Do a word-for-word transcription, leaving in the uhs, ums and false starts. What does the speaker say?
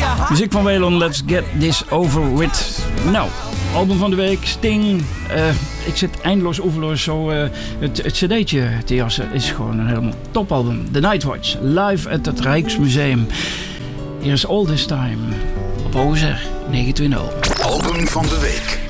Muziek van Waylon, Let's Get This Over With. Nou, album van de week, Sting. Uh, ik zit eindeloos overloos zo uh, het, het cd'tje te jassen. Is gewoon een helemaal topalbum. The Nightwatch, live at het Rijksmuseum. Hier is All This Time. Op O Z negen twintig. Album van de week.